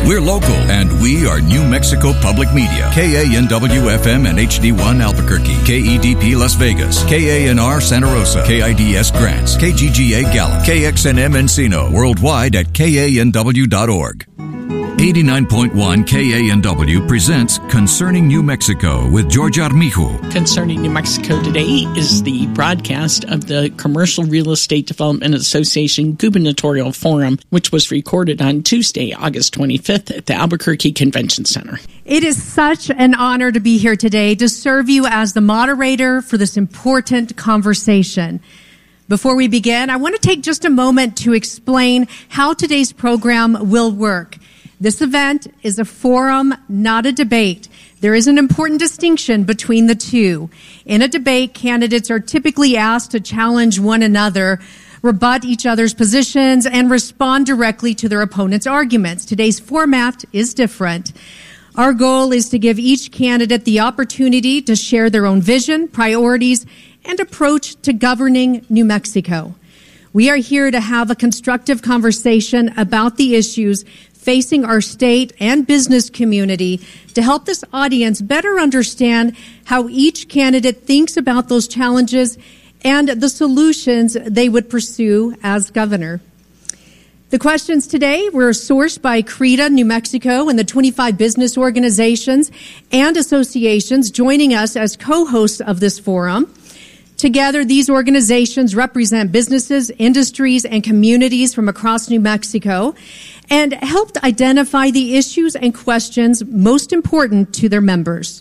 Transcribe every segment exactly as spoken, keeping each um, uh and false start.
We're local, and we are New Mexico Public Media. K A N W F M and H D one Albuquerque, K E D P Las Vegas, K A N R Santa Rosa, K I D S Grants, K G G A Gallup, K X N M Encino, worldwide at K A N W dot org. eighty-nine point one K A N W presents Concerning New Mexico with George Armijo. Concerning New Mexico Today is the broadcast of the Commercial Real Estate Development Association Gubernatorial Forum, which was recorded on Tuesday, August twenty-fifth at the Albuquerque Convention Center. It is such an honor to be here today to serve you as the moderator for this important conversation. Before we begin, I want to take just a moment to explain how today's program will work. This event is a forum, not a debate. There is an important distinction between the two. In a debate, candidates are typically asked to challenge one another, rebut each other's positions, and respond directly to their opponent's arguments. Today's format is different. Our goal is to give each candidate the opportunity to share their own vision, priorities, and approach to governing New Mexico. We are here to have a constructive conversation about the issues facing our state and business community to help this audience better understand how each candidate thinks about those challenges and the solutions they would pursue as governor. The questions today were sourced by CREDA New Mexico and the twenty-five business organizations and associations joining us as co-hosts of this forum. Together, these organizations represent businesses, industries, and communities from across New Mexico and helped identify the issues and questions most important to their members.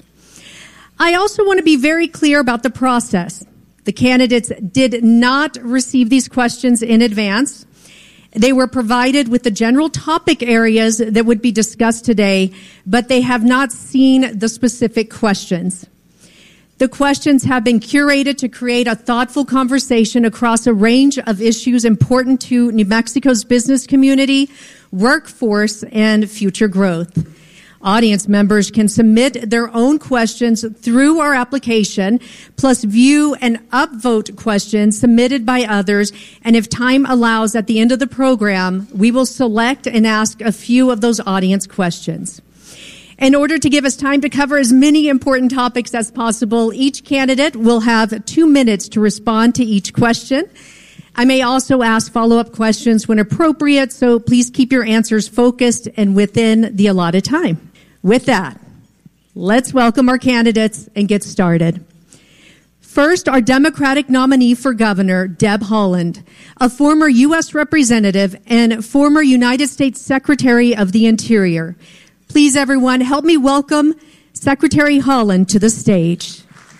I also want to be very clear about the process. The candidates did not receive these questions in advance. They were provided with the general topic areas that would be discussed today, but they have not seen the specific questions. The questions have been curated to create a thoughtful conversation across a range of issues important to New Mexico's business community, workforce, and future growth. Audience members can submit their own questions through our application, plus view and upvote questions submitted by others, and if time allows at the end of the program, we will select and ask a few of those audience questions. In order to give us time to cover as many important topics as possible, each candidate will have two minutes to respond to each question. I may also ask follow-up questions when appropriate, so please keep your answers focused and within the allotted time. With that, let's welcome our candidates and get started. First, our Democratic nominee for governor, Deb Haaland, a former U S representative and former United States Secretary of the Interior. Please, everyone, help me welcome Secretary Haaland to the stage.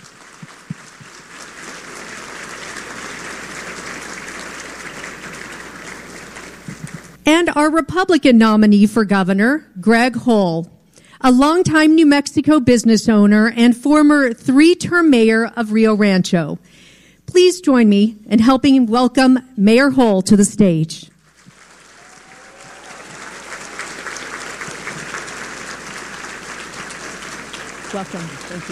And our Republican nominee for governor, Greg Hull, a longtime New Mexico business owner and former three-term mayor of Rio Rancho. Please join me in helping welcome Mayor Hull to the stage. Welcome. Thank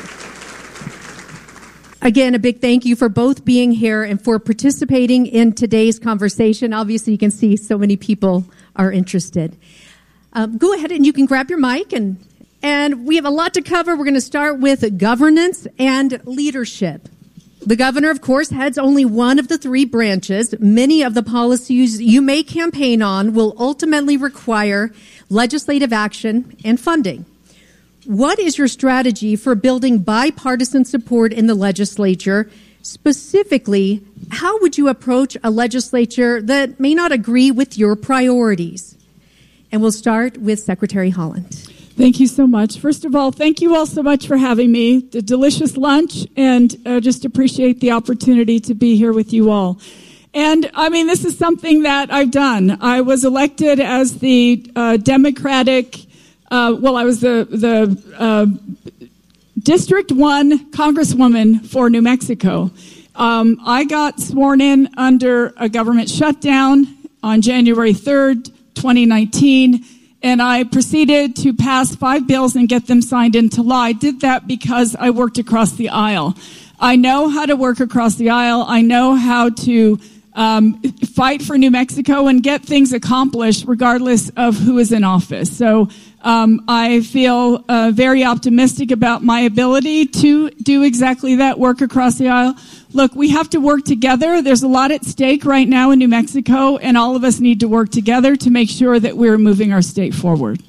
you. Again, a big thank you for both being here and for participating in today's conversation. Obviously, you can see so many people are interested. Um, go ahead and you can grab your mic, and, and we have a lot to cover. We're going to start with governance and leadership. The governor, of course, heads only one of the three branches. Many of the policies you may campaign on will ultimately require legislative action and funding. What is your strategy for building bipartisan support in the legislature? Specifically, how would you approach a legislature that may not agree with your priorities? And we'll start with Secretary Haaland. Thank you so much. First of all, thank you all so much for having me. The delicious lunch, and uh, just appreciate the opportunity to be here with you all. And, I mean, this is something that I've done. I was elected as the uh, Democratic Uh, well, I was the, the uh, District one Congresswoman for New Mexico. Um, I got sworn in under a government shutdown on January third, twenty nineteen, and I proceeded to pass five bills and get them signed into law. I did that because I worked across the aisle. I know how to work across the aisle. I know how to um, fight for New Mexico and get things accomplished regardless of who is in office. So um, I feel uh, very optimistic about my ability to do exactly that, work across the aisle. Look, we have to work together. There's a lot at stake right now in New Mexico, and all of us need to work together to make sure that we're moving our state forward.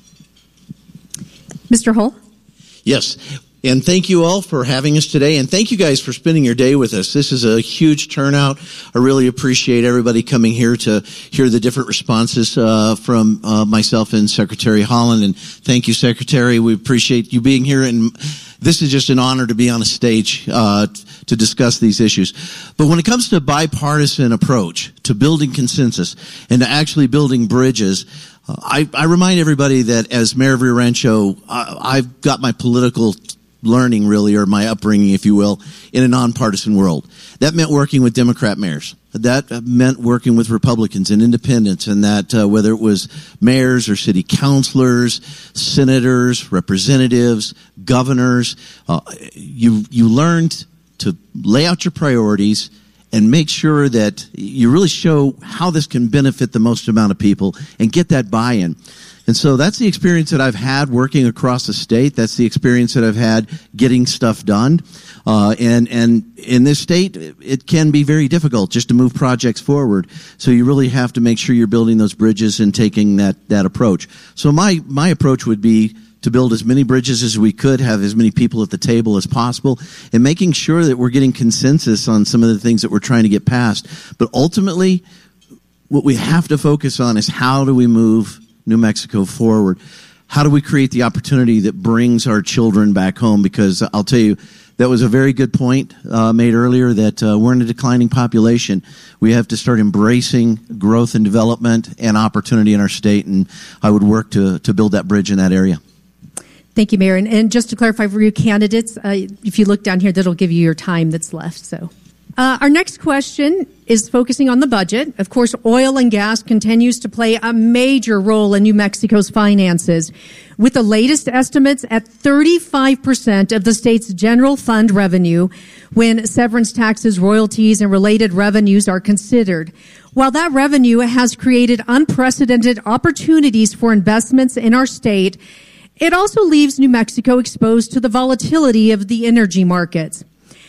Mister Hull? Yes. And thank you all for having us today, and thank you guys for spending your day with us. This is a huge turnout. I really appreciate everybody coming here to hear the different responses uh, from uh, myself and Secretary Haaland. And thank you, Secretary. We appreciate you being here, and this is just an honor to be on a stage uh, to discuss these issues. But when it comes to a bipartisan approach to building consensus and to actually building bridges, uh, I, I remind everybody that as Mayor of Rio Rancho, I, I've got my political learning, really, or my upbringing, if you will, in a nonpartisan world. That meant working with Democrat mayors. That meant working with Republicans and independents, and that uh, whether it was mayors or city councilors, senators, representatives, governors, uh, you you learned to lay out your priorities and make sure that you really show how this can benefit the most amount of people and get that buy-in. And so that's the experience that I've had working across the state. That's the experience that I've had getting stuff done. Uh, and, and in this state, it can be very difficult just to move projects forward. So you really have to make sure you're building those bridges and taking that, that approach. So my, my approach would be to build as many bridges as we could, have as many people at the table as possible, and making sure that we're getting consensus on some of the things that we're trying to get passed. But ultimately, what we have to focus on is how do we move New Mexico forward? How do we create the opportunity that brings our children back home? Because I'll tell you, that was a very good point uh, made earlier, that uh, we're in a declining population. We have to start embracing growth and development and opportunity in our state, and I would work to, to build that bridge in that area. Thank you, Mayor. And, and just to clarify for you candidates, uh, if you look down here, that'll give you your time that's left. So, uh, our next question is focusing on the budget. Of course, oil and gas continues to play a major role in New Mexico's finances, with the latest estimates at thirty-five percent of the state's general fund revenue when severance taxes, royalties, and related revenues are considered. While that revenue has created unprecedented opportunities for investments in our state, it also leaves New Mexico exposed to the volatility of the energy markets.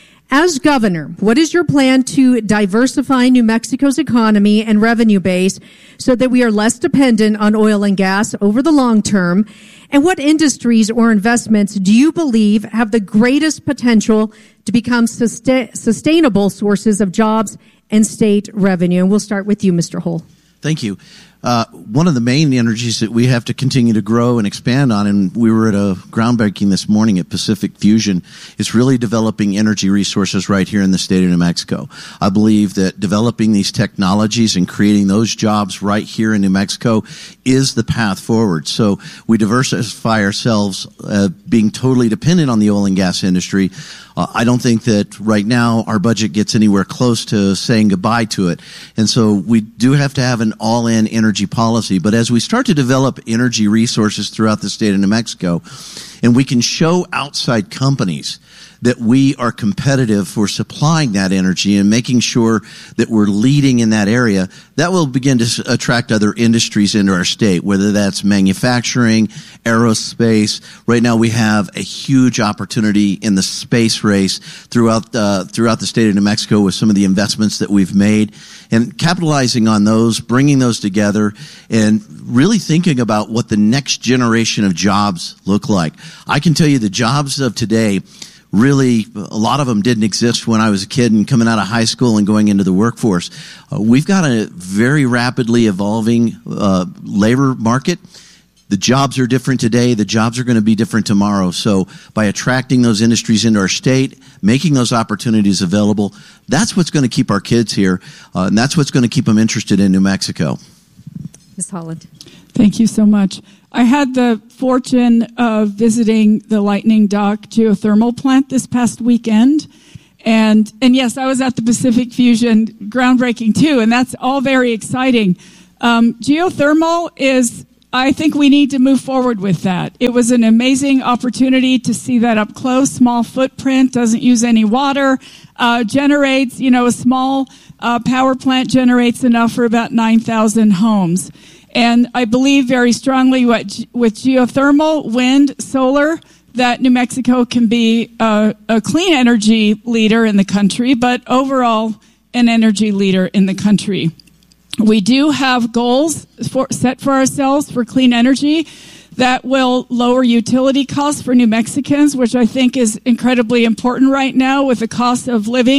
As governor, what is your plan to diversify New Mexico's economy and revenue base so that we are less dependent on oil and gas over the long term? And what industries or investments do you believe have the greatest potential to become sustain- sustainable sources of jobs and state revenue? And we'll start with you, Mister Hull. Thank you. Uh, one of the main energies that we have to continue to grow and expand on, and we were at a groundbreaking this morning at Pacific Fusion, is really developing energy resources right here in the state of New Mexico. I believe that developing these technologies and creating those jobs right here in New Mexico is the path forward. So we diversify ourselves, uh, being totally dependent on the oil and gas industry. Uh, I don't think that right now our budget gets anywhere close to saying goodbye to it. And so we do have to have an all-in energy policy. But as we start to develop energy resources throughout the state of New Mexico, and we can show outside companies that we are competitive for supplying that energy and making sure that we're leading in that area, that will begin to attract other industries into our state, whether that's manufacturing, aerospace. Right now we have a huge opportunity in the space race throughout uh, throughout the state of New Mexico with some of the investments that we've made, and capitalizing on those, bringing those together, and really thinking about what the next generation of jobs look like. I can tell you the jobs of today, really, a lot of them didn't exist when I was a kid and coming out of high school and going into the workforce. Uh, we've got a very rapidly evolving uh, labor market. The jobs are different today. The jobs are going to be different tomorrow. So by attracting those industries into our state, making those opportunities available, that's what's going to keep our kids here, uh, and that's what's going to keep them interested in New Mexico. Miz Haaland. Thank you so much. I had the fortune of visiting the Lightning Dock geothermal plant this past weekend. And, and yes, I was at the Pacific Fusion groundbreaking too, and that's all very exciting. Um, geothermal is I think we need to move forward with that. It was an amazing opportunity to see that up close. Small footprint, doesn't use any water, uh, generates, you know, a small uh, power plant generates enough for about nine thousand homes. And I believe very strongly what, with geothermal, wind, solar, that New Mexico can be a, a clean energy leader in the country, but overall an energy leader in the country. We do have goals for, set for ourselves for clean energy that will lower utility costs for New Mexicans, which I think is incredibly important right now with the cost of living